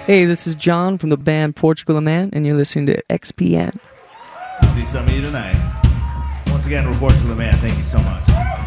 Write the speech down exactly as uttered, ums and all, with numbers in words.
Hey, this is John from the band Portugal the Man, and you're listening to X P N. See some of you tonight. Once again, we're Portugal the Man. Thank you so much.